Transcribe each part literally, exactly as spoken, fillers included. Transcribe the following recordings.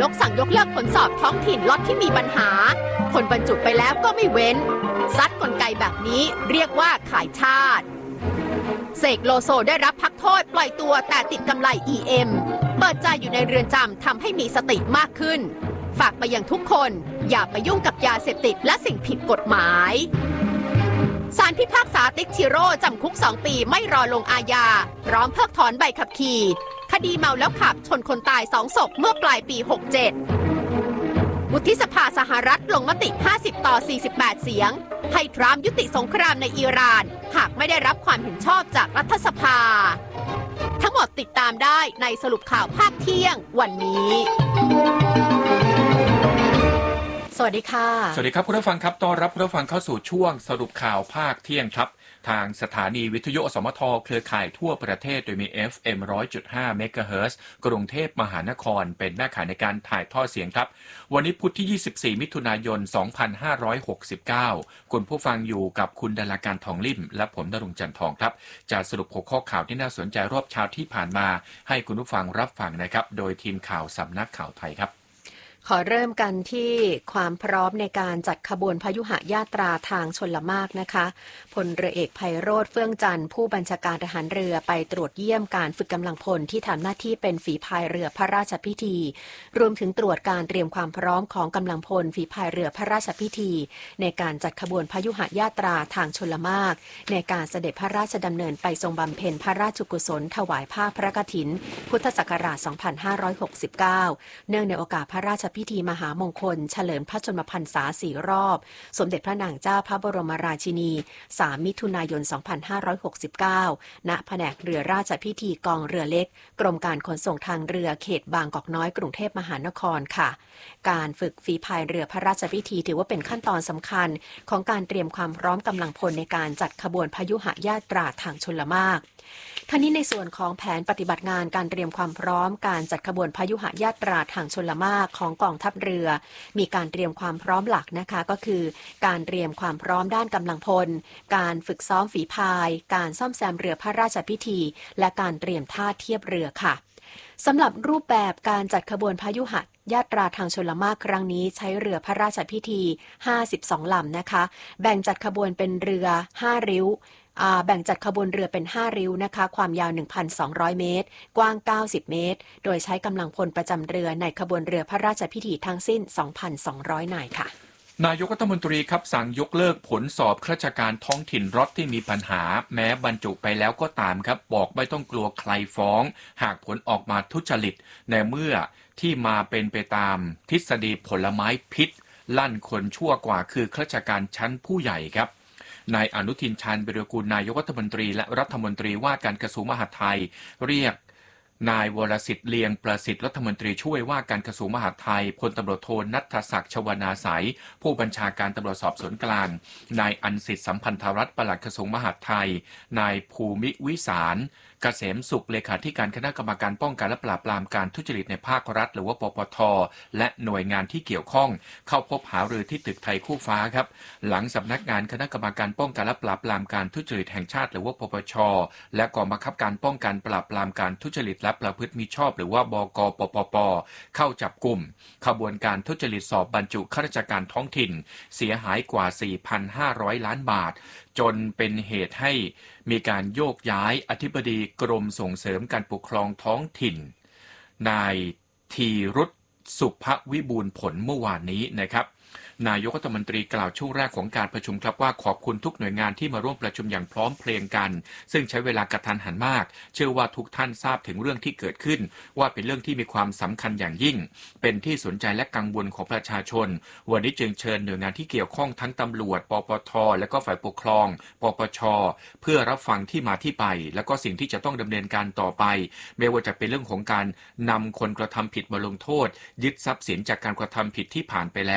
กสั่งยกเลิกผลสอบท้องถิ่นล็อตที่มีปัญหาคนบรรจุไปแล้วก็ไม่เว้นซัดกลไกแบบนี้เรียกว่าขายชาติเสกโลโซได้รับพักโทษปล่อยตัวแต่ติดกำไร อี เอ็ม เปิดใจอยู่ในเรือนจำทำให้มีสติมากขึ้นฝากไปยังทุกคนอย่าไปยุ่งกับยาเสพติดและสิ่งผิดกฎหมายศาลพิพากษาติ๊กชิโร่จำคุกสองปีไม่รอลงอาญาพร้อมเพิกถอนใบขับขี่คดีเมาแล้วขับชนคนตายสองศพเมื่อปลายปีหกเจ็ดวุฒิสภาสหรัฐลงมติห้าสิบต่อสี่สิบแปดเสียงให้ทรัมป์ยุติสงครามในอิหร่านหากไม่ได้รับความเห็นชอบจากรัฐสภาทั้งหมดติดตามได้ในสรุปข่าวภาคเที่ยงวันนี้สวัสดีค่ะสวัสดีครับคุณผู้ฟังครับต้อนรับคุณผู้ฟังเข้าสู่ช่วงสรุปข่าวภาคเที่ยงครับทางสถานีวิทยุอสมทเครือข่ายทั่วประเทศโดยมี เอฟ เอ็ม หนึ่งร้อยจุดห้า เมกะเฮิรตซ์กรุงเทพมหานครเป็นแม่ข่ายในการถ่ายทอดเสียงครับวันนี้พุธที่ยี่สิบสี่มิถุนายนสองพันห้าร้อยหกสิบเก้าคุณผู้ฟังอยู่กับคุณดาราการทองลิ่มและผมณรงค์จันทร์ทองครับจะสรุปหัวข้อข่าวที่น่าสนใจรอบเช้าที่ผ่านมาให้คุณผู้ฟังรับฟังนะครับโดยทีมข่าวสำนักข่าวไทยครับขอเริ่มกันที่ความพร้อมในการจัดขบวนพยุหญาตราทางชลมารนะคะพลเรือเอกไพโรจน์เฟื่องจันทร์ผู้บัญชาการทหารเรือไปตรวจเยี่ยมการฝึกกำลังพลที่ทำหน้าที่เป็นฝีพายเรือพระราชพิธีรวมถึงตรวจการเตรียมความพร้อมของกำลังพลฝีพายเรือพระราชพิธีในการจัดขบวนพยุหญาตราทางชลมารในการเสด็จพระราชดำเนินไปทรงบำเพ็ญพระราชกุศลถวายผ้าพระกฐินพุทธศักราชสองพันห้าร้อยหกสิบเก้าเนื่องในโอกาสพระราชพิธีมหามงคลเฉลิมพระชนมพรรษาสี่รอบสมเด็จพระนางเจ้าพระบรมราชินีสามมิถุนายนสองพันห้าร้อยหกสิบเก้าณแผนกเรือราชพิธีกองเรือเล็กกรมการขนส่งทางเรือเขตบางกอกน้อยกรุงเทพมหานครค่ะการฝึกฝีพายเรือพระราชพิธีถือว่าเป็นขั้นตอนสำคัญของการเตรียมความพร้อมกำลังพลในการจัดขบวนพยุหญาตราทางชลมารทั้งนี้ในส่วนของแผนปฏิบัติงานการเตรียมความพร้อมการจัดขบวนพยุหญาตราทางชลมารของกองทัพเรือมีการเตรียมความพร้อมหลักนะคะก็คือการเตรียมความพร้อมด้านกำลังพลการฝึกซ้อมฝีพายการซ่อมแซมเรือพระราชพิธีและการเตรียมท่าเทียบเรือค่ะสำหรับรูปแบบการจัดขบวนพยุหญาตราทางชลมารครั้งนี้ใช้เรือพระราชพิธีห้าสิบสองลำนะคะแบ่งจัดขบวนเป็นเรือห้าริ้วแบ่งจัดขบวนเรือเป็นห้าริ้วนะคะความยาว หนึ่งพันสองร้อย เมตรกว้างเก้าสิบเมตรโดยใช้กำลังพลประจำเรือในขบวนเรือพระราชพิธีทั้งสิ้น สองพันสองร้อย นายค่ะนายกรัฐมนตรีครับสั่งยกเลิกผลสอบข้าราชการท้องถิ่นล็อตที่มีปัญหาแม้บรรจุไปแล้วก็ตามครับบอกไม่ต้องกลัวใครฟ้องหากผลออกมาทุจริตในเมื่อที่มาเป็นไปตามทฤษฎีผลไม้พิษลั่นคนชั่วกว่าคือข้าราชการชั้นผู้ใหญ่ครับนายอนุทินชาญวิรากูลนายกรัฐมนตรีและรัฐมนตรีว่าการกระทรวงมหาดไทยเรียกนายวรสิทธิ์เลียงประสิทธิ์รัฐมนตรีช่วยว่าการกระทรวงมหาดไทยพลตำรวจโทณัฐศักดิ์ชวนาสายผู้บัญชาการตำรวจสอบสวนกลางนายอันสิทธิ์สัมพันธรัตน์ปลัดกระทรวงมหาดไทยนายภูมิวิสารเกษมสุขเลขาธิการคณะกรรมการป้องกันและปราบปรามการทุจริตในภาครัฐหรือว่าปปท.และหน่วยงานที่เกี่ยวข้องเข้าพบหารือที่ตึกไทยคู่ฟ้าครับหลังสำนักงานคณะกรรมการป้องกันและปราบปรามการทุจริตแห่งชาติหรือว่าปปช.และกองบังคับการป้องกันปราบปรามการทุจริตและประพฤติมิชอบหรือว่าบก.ปปป.เข้าจับกุมขบวนการทุจริตสอบบรรจุข้าราชการท้องถิ่นเสียหายกว่า สี่พันห้าร้อย ล้านบาทจนเป็นเหตุให้มีการโยกย้ายอธิบดีกรมส่งเสริมการปกครองท้องถิ่นนายธีรุษสุภวิบูลย์ผลเมื่อวานนี้นะครับนายกรัฐมนตรีกล่าวช่วงแรกของการประชุมครับว่าขอบคุณทุกหน่วยงานที่มาร่วมประชุมอย่างพร้อมเพรียงกันซึ่งใช้เวลากระทันหันมากเชื่อว่าทุกท่านทราบถึงเรื่องที่เกิดขึ้นว่าเป็นเรื่องที่มีความสำคัญอย่างยิ่งเป็นที่สนใจและกังวลของประชาชนวันนี้จึงเชิญหน่วยงานที่เกี่ยวข้องทั้งตำรวจปปท.และก็ฝ่ายปกครองปปช.เพื่อรับฟังที่มาที่ไปและก็สิ่งที่จะต้องดำเนินการต่อไปไม่ว่าจะเป็นเรื่องของการนำคนกระทำผิดมาลงโทษยึดทรัพย์สินจากการกระทำผิดที่ผ่านไปแล้ว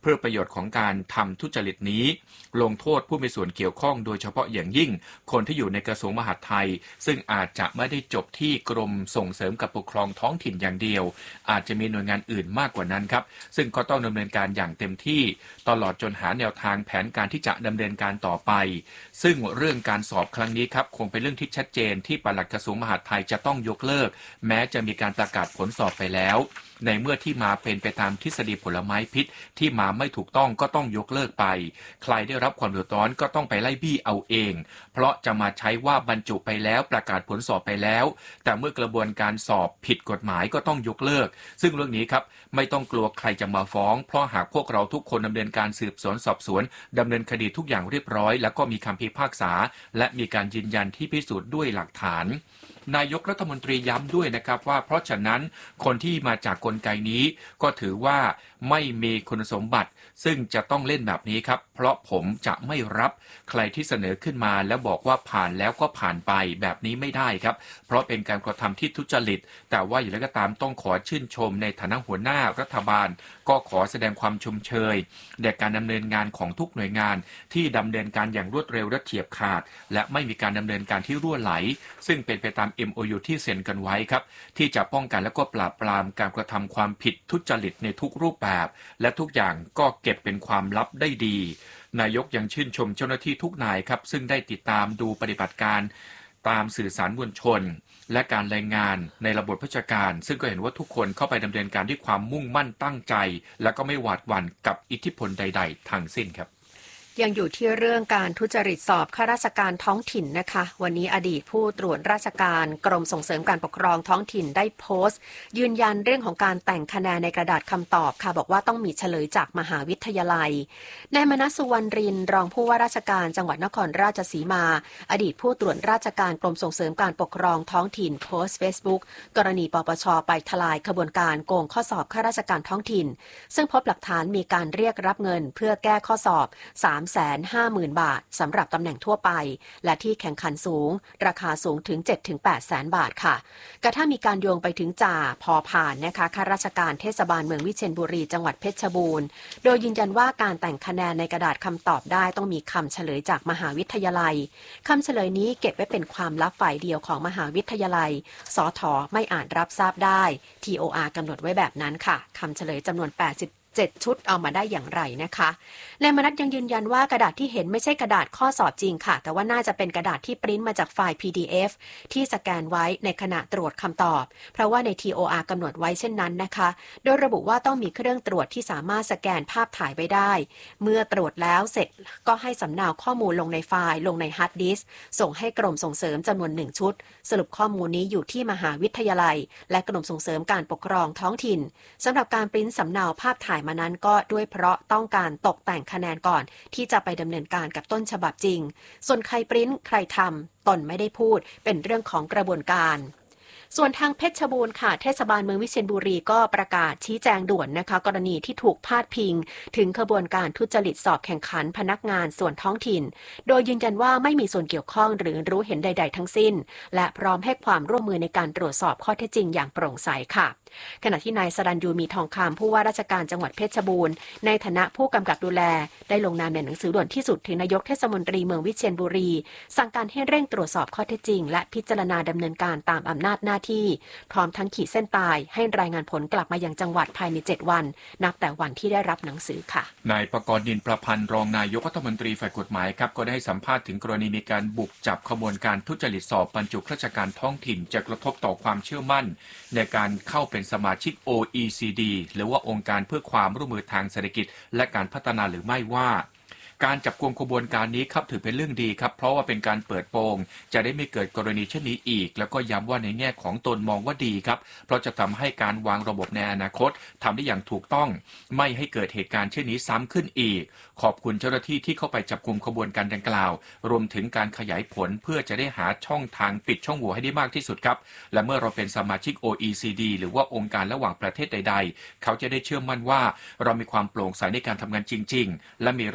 เพื่อประโยชน์ของการทำทุจริตนี้ลงโทษผู้มีส่วนเกี่ยวข้องโดยเฉพาะอย่างยิ่งคนที่อยู่ในกระทรวงมหาดไทยซึ่งอาจจะไม่ได้จบที่กรมส่งเสริมการปกครองท้องถิ่นอย่างเดียวอาจจะมีหน่วยงานอื่นมากกว่านั้นครับซึ่งก็ต้องดำเนินการอย่างเต็มที่ตลอดจนหาแนวทางแผนการที่จะดำเนินการต่อไปซึ่งเรื่องการสอบครั้งนี้ครับคงเป็นเรื่องที่ชัดเจนที่ปลัดกระทรวงมหาดไทยจะต้องยกเลิกแม้จะมีการประกาศผลสอบไปแล้วในเมื่อที่มาเป็นไปตามทฤษฎีผลไม้พิษที่มาไม่ถูกต้องก็ต้องยกเลิกไปใครได้รับความเดือดร้อนก็ต้องไปไล่บี้เอาเองเพราะจะมาใช้ว่าบรรจุไปแล้วประกาศผลสอบไปแล้วแต่เมื่อกระบวนการสอบผิดกฎหมายก็ต้องยกเลิกซึ่งเรื่องนี้ครับไม่ต้องกลัวใครจะมาฟ้องเพราะหากพวกเราทุกคนดำเนินการสืบสวนสอบสวนดำเนินคดีทุกอย่างเรียบร้อยแล้วก็มีคำพิพากษาและมีการยืนยันที่พิสูจน์ด้วยหลักฐานนายกรัฐมนตรีย้ำด้วยนะครับว่าเพราะฉะนั้นคนที่มาจากกลไกนี้ก็ถือว่าไม่มีคุณสมบัติซึ่งจะต้องเล่นแบบนี้ครับเพราะผมจะไม่รับใครที่เสนอขึ้นมาแล้วบอกว่าผ่านแล้วก็ผ่านไปแบบนี้ไม่ได้ครับเพราะเป็นการกระทำที่ทุจริตแต่ว่าอย่างไรก็ตามต้องขอชื่นชมในฐานะหัวหน้ารัฐบาลก็ขอแสดงความชมเชยในการดำเนินงานของทุกหน่วยงานที่ดำเนินการอย่างรวดเร็วและเฉียบขาดและไม่มีการดำเนินการที่รั่วไหลซึ่งเป็นไปตาม เอ็ม โอ ยู ที่เซ็นกันไว้ครับที่จะป้องกันและก็ปราบปรามการกระทำความผิดทุจริตในทุกรูปแบบและทุกอย่างก็เก็บเป็นความลับได้ดีนายกยังชื่นชมเจ้าหน้าที่ทุกนายครับซึ่งได้ติดตามดูปฏิบัติการตามสื่อสารมวลชนและการรายงานในระบบราชการซึ่งก็เห็นว่าทุกคนเข้าไปดำเนินการด้วยความมุ่งมั่นตั้งใจและก็ไม่หวาดหวั่นกับอิทธิพลใดๆทั้งสิ้นครับยังอยู่ที่เรื่องการทุจริตสอบข้าราชการท้องถิ่นนะคะวันนี้อดีตผู้ตรวจราชการกรมส่งเสริมการปกครองท้องถิ่นได้โพสต์ยืนยันเรื่องของการแต่งคะแนนในกระดาษคำตอบค่ะบอกว่าต้องมีเฉลยจากมหาวิทยาลัยนายมนัสสุวรรณรินทร์รองผู้ว่าราชการจังหวัดนครราชสีมาอดีตผู้ตรวจราชการกรมส่งเสริมการปกครองท้องถิ่นโพสต์ Facebook กรณีปปช.ไปทลายขบวนการโกงข้อสอบข้าราชการท้องถิ่นซึ่งพบหลักฐานมีการเรียกรับเงินเพื่อแก้ข้อสอบสามแสนห้าหมื่น บาทสำหรับตำแหน่งทั่วไปและที่แข่งขันสูงราคาสูงถึง เจ็ดถึงแปด แสนบาทค่ะกระทั่งมีการโยงไปถึงจ่าพอผ่านนะคะข้าราชการเทศบาลเมืองวิเชียรบุรีจังหวัดเพชรบูรณ์โดยยืนยันว่าการแต่งคะแนนในกระดาษคำตอบได้ต้องมีคำเฉลยจากมหาวิทยาลัยคำเฉลยนี้เก็บไว้เป็นความลับฝ่ายเดียวของมหาวิทยาลัยสท.ไม่อาจรับทราบได้ ที โอ อาร์ กำหนดไว้แบบนั้นค่ะคำเฉลยจำนวนแปดสิบเจ็ดชุดเอามาได้อย่างไรนะคะนายมนัสยังยืนยันว่ากระดาษที่เห็นไม่ใช่กระดาษข้อสอบจริงค่ะแต่ว่าน่าจะเป็นกระดาษที่ปริ้นมาจากไฟล์ พี ดี เอฟ ที่สแกนไว้ในขณะตรวจคำตอบเพราะว่าใน ที โอ อาร์ กำหนดไว้เช่นนั้นนะคะโดยระบุว่าต้องมีเครื่องตรวจที่สามารถสแกนภาพถ่ายไว้ได้เมื่อตรวจแล้วเสร็จก็ให้สำเนาข้อมูลลงในไฟล์ลงในฮาร์ดดิสก์ส่งให้กรมส่งเสริมจำนวนหนึ่งชุดสรุปข้อมูลนี้อยู่ที่มหาวิทยาลัยและกรมส่งเสริมการปกครองท้องถิ่นสำหรับการปริ้นสำเนาภาพถ่ายมานั้นก็ด้วยเพราะต้องการตกแต่งคะแนนก่อนที่จะไปดำเนินการกับต้นฉบับจริงส่วนใครปริ้นใครทำตนไม่ได้พูดเป็นเรื่องของกระบวนการส่วนทางเพชรบูรณ์ค่ะเทศบาลเมืองวิเชียรบุรีก็ประกาศชี้แจงด่วนนะคะกรณีที่ถูกพาดพิงถึงขบวนการทุจริตสอบแข่งขันพนักงานส่วนท้องถิ่นโดยยืนยันว่าไม่มีส่วนเกี่ยวข้องหรือรู้เห็นใดๆทั้งสิ้นและพร้อมให้ความร่วมมือในการตรวจสอบข้อเท็จจริงอย่างโปร่งใสค่ะขณะที่นายสรัญยูมีทองคำผู้ว่าราชการจังหวัดเพชรบูรณ์ในฐานะผู้กำกับดูแลได้ลงนามในหนังสือด่วนที่สุดถึงนายกเทศมนตรีเมืองวิเชียรบุรีสั่งการให้เร่งตรวจสอบข้อเท็จจริงและพิจารณาดำเนินการตามอำนาจหน้าที่พร้อมทั้งขีดเส้นตายให้รายงานผลกลับมายังจังหวัดภายในเจ็ดวันนับแต่วันที่ได้รับหนังสือค่ะนายประกรณ์นินประพันธ์รองนายกรัฐมนตรีฝ่ายกฎหมายครับก็ได้สัมภาษณ์ถึงกรณีมีการบุกจับขบวนการทุจริตสอบบรรจุข้าราชการท้องถิ่นจะกระทบต่อความเชื่อมั่นในการเข้าเป็นสมาชิก โอ อี ซี ดี หรือว่าองค์การเพื่อความร่วมมือทางเศรษฐกิจและการพัฒนาหรือไม่ว่าการจับกุมขบวนการนี้ครับถือเป็นเรื่องดีครับเพราะว่าเป็นการเปิดโปงจะได้ไม่เกิดกรณีเช่นนี้อีกแล้วก็ย้ำว่าในแง่ของตนมองว่าดีครับเพราะจะทำให้การวางระบบในอนาคตทำได้อย่างถูกต้องไม่ให้เกิดเหตุการณ์เช่นนี้ซ้ำขึ้นอีกขอบคุณเจ้าหน้าที่ที่เข้าไปจับกุมขบวนการดังกล่าวรวมถึงการขยายผลเพื่อจะได้หาช่องทางปิดช่องโหว่ให้ได้มากที่สุดครับและเมื่อเราเป็นสมาชิก โอ อี ซี ดี หรือว่าองค์การระหว่างประเทศใดๆเขาจะได้เชื่อมั่นว่าเรามีความโปร่งใสในการทำงานจริงๆและมีระบบตรวจ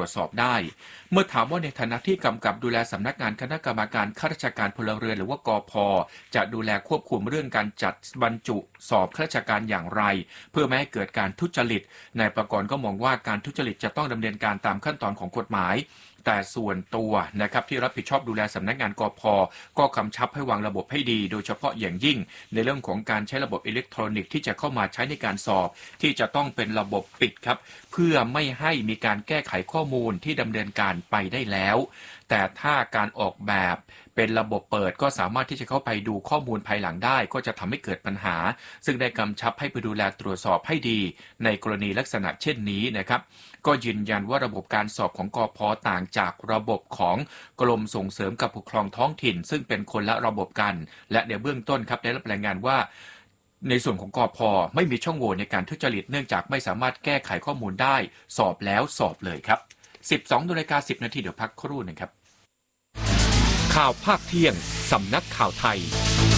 วจสอบได้เมื่อถามว่าในฐานะที่กำกับดูแลสำนักงานคณะกรรมการข้าราชการพลเรือนหรือว่ากพ.จะดูแลควบคุมเรื่องการจัดบรรจุสอบข้าราชการอย่างไรเพื่อไม่ให้เกิดการทุจริตนายประกรณ์ก็มองว่าการทุจริตจะต้องดำเนินการตามขั้นตอนของกฎหมายแต่ส่วนตัวนะครับที่รับผิดชอบดูแลสำนักงานกพ.ก็กำชับให้วางระบบให้ดีโดยเฉพาะอย่างยิ่งในเรื่องของการใช้ระบบอิเล็กทรอนิกส์ที่จะเข้ามาใช้ในการสอบที่จะต้องเป็นระบบปิดครับเพื่อไม่ให้มีการแก้ไขข้อมูลที่ดำเนินการไปได้แล้วแต่ถ้าการออกแบบเป็นระบบเปิดก็สามารถที่จะเข้าไปดูข้อมูลภายหลังได้ก็จะทำให้เกิดปัญหาซึ่งได้กำชับให้ไปดูแลตรวจสอบให้ดีในกรณีลักษณะเช่นนี้นะครับก็ยืนยันว่าระบบการสอบของกพ.ต่างจากระบบของกรมส่งเสริมการปกครองท้องถิ่นซึ่งเป็นคนละระบบกันและในเบื้องต้นครับได้รับรายงานว่าในส่วนของกพ.ไม่มีช่องโหว่ในการทุจริตเนื่องจากไม่สามารถแก้ไขข้อมูลได้สอบแล้วสอบเลยครับ สิบสองนาฬิกาสิบนาทีเดี๋ยวพักครู่หนึ่งครับข่าวภาคเที่ยงสำนักข่าวไทย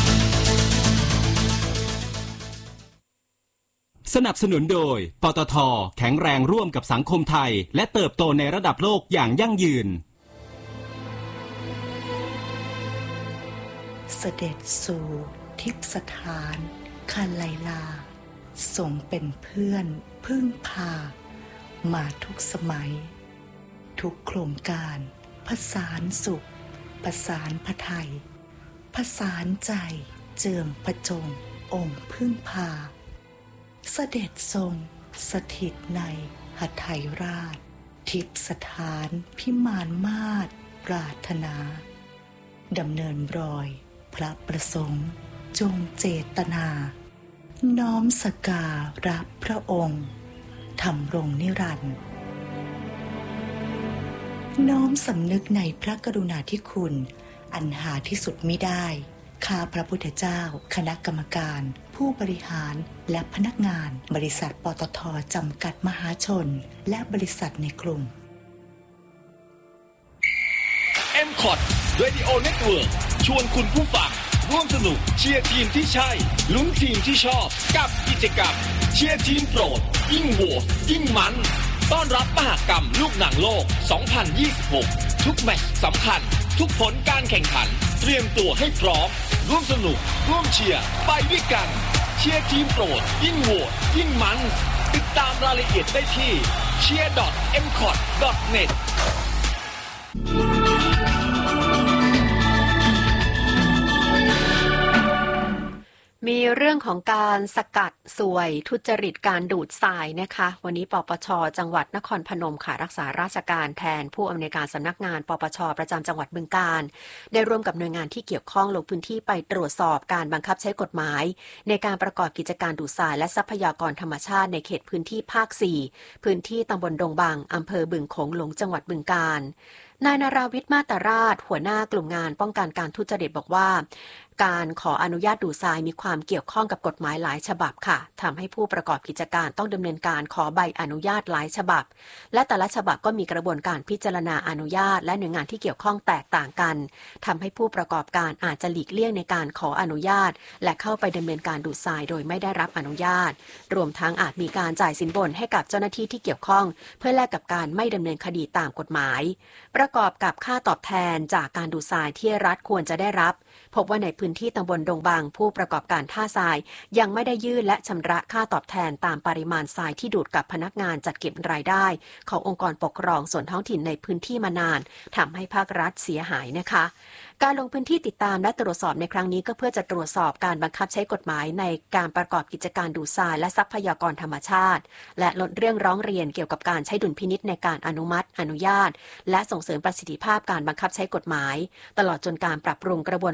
สนับสนุนโดยปตท.แข็งแรงร่วมกับสังคมไทยและเติบโตในระดับโลกอย่างยั่งยืนเสด็จสู่ทิพสถานคาไลลาทรงเป็นเพื่อนพึ่งพามาทุกสมัยทุกโครงการผสานสุขผสานพระไทยผสานใจเจิมประจงองค์พึ่งพาเสด็จทรงสถิตในหทัยราชทิพสถานพิมานมาศปรารถนาดำเนินรอยพระประสงค์จงเจตนาน้อมสการะพระองค์ทำรงนิรันดร์น้อมสำนึกในพระกรุณาธิคุณอันหาที่สุดมิได้ข้าพระพุทธเจ้าคณะกรรมการผู้บริหารและพนักงานบริษัทปตท.จำกัดมหาชนและบริษัทในกลุ่มเอ็ม คอท Radio Network ชวนคุณผู้ฟังร่วมสนุกเชียร์ทีมที่ใช่ลุ้นทีมที่ชอบกับกิจกรรมเชียร์ทีมโปรดยิ่งโหวตยิ่งมันต้อนรับมหกรรมลูกหนังโลก สองพันยี่สิบหก ทุกแมตช์สำคัญทุกผลการแข่งขันเตรียมตัวให้พร้อมร่วมสนุกร่วมเชียร์ไปด้วยกันเชียร์ทีมโปรดยิ่งโหวตยิ่งมันติดตามรายละเอียดได้ที่ เชียร์ ดอท เอ็ม คอท ดอท เน็ตมีเรื่องของการสกัดสวยทุจริตการดูดทรายนะคะวันนี้ปปช.จังหวัดนครพนมค่ะรักษาราชการแทนผู้อำนวยการสำนักงานปปช.ประจำจังหวัดบึงกาฬได้ร่วมกับหน่วยงานที่เกี่ยวข้องลงพื้นที่ไปตรวจสอบการบังคับใช้กฎหมายในการประกอบกิจการดูดทรายและทรัพยากรธรรมชาติในเขตพื้นที่ภาคสี่พื้นที่ตำบลดงบางอำเภอบึงโขงหลงจังหวัดบึงกาฬนายนราวิทย์มาตราชหัวหน้ากลุ่มงานป้องกันการทุจริตบอกว่าการขออนุญาตดูดทรายมีความเกี่ยวข้องกับกฎหมายหลายฉบับค่ะทำให้ผู้ประกอบกิจการต้องดำเนินการขอใบอนุญาตหลายฉบับและแต่ละฉบับก็มีกระบวนการพิจารณาอนุญาตและหน่วยงานที่เกี่ยวข้องแตกต่างกันทำให้ผู้ประกอบการอาจจะหลีกเลี่ยงในการขออนุญาตและเข้าไปดำเนินการดูดทรายโดยไม่ได้รับอนุญาตรวมทั้งอาจมีการจ่ายสินบนให้กับเจ้าหน้าที่ที่เกี่ยวข้องเพื่อแลกกับการไม่ดำเนินคดีตามกฎหมายประกอบกับค่าตอบแทนจากการดูดทรายที่รัฐควรจะได้รับพบว่าในพื้นที่ตำบลดงบางผู้ประกอบการท่าทรายยังไม่ได้ยื่นและชำระค่าตอบแทนตามปริมาณทรายที่ดูดกับพนักงานจัดเก็บรายได้ขององค์กรปกครองส่วนท้องถิ่นในพื้นที่มานานทำให้ภาครัฐเสียหายนะคะการลงพื้นที่ติดตามและตรวจสอบในครั้งนี้ก็เพื่อจะตรวจสอบการบังคับใช้กฎหมายในการประกอบกิจการดูดทรายและทรัพยากรธรรมชาติและลดเรื่องร้องเรียนเกี่ยวกับการใช้ดุลพินิจในการอนุมัติอนุญาตและส่งเสริมประสิทธิภาพการบังคับใช้กฎหมายตลอดจนการปรับปรุงกระบวน